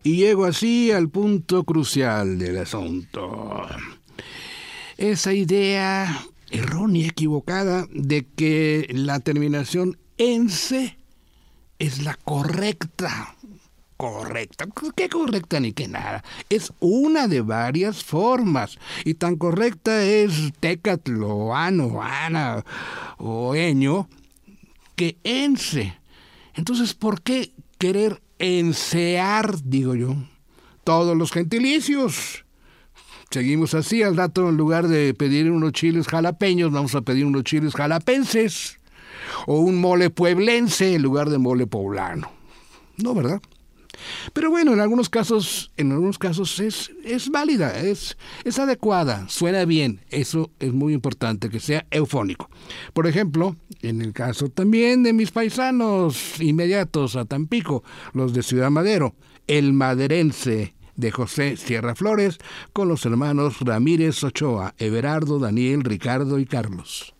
Y llego así al punto crucial del asunto. Esa idea errónea, equivocada, de que la terminación ense es la correcta. Correcta. ¿Qué correcta ni qué nada? Es una de varias formas. Y tan correcta es tecatl, ano, ana o eño, que ense. Entonces, ¿por qué querer ensear, digo yo, todos los gentilicios? Seguimos así, al rato en lugar de pedir unos chiles jalapeños, vamos a pedir unos chiles jalapenses. O un mole pueblense en lugar de mole poblano. No, ¿verdad? Pero bueno, en algunos casos es válida, es adecuada, suena bien. Eso es muy importante, que sea eufónico. Por ejemplo, en el caso también de mis paisanos inmediatos a Tampico, los de Ciudad Madero, el maderense de José Sierra Flores, con los hermanos Ramírez Ochoa, Everardo, Daniel, Ricardo y Carlos.